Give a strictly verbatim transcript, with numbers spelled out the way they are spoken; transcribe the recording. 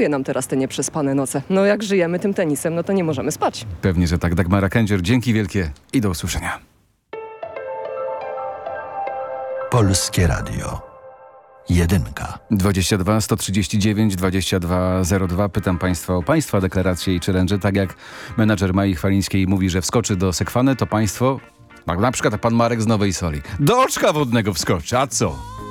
psuje nam teraz te nieprzespane noce. No jak żyjemy tym tenisem, no to nie możemy spać. Pewnie, że tak. Dagmara Kędzior, dzięki wielkie i do usłyszenia. Polskie Radio. Jedynka. dwadzieścia dwa sto trzydzieści dziewięć dwadzieścia dwa zero dwa. Pytam państwa o państwa deklaracje i challenge. Tak jak menadżer Mai Chwalińskiej mówi, że wskoczy do Sekwany, to państwo, jak na przykład pan Marek z Nowej Soli, do oczka wodnego wskoczy. A co?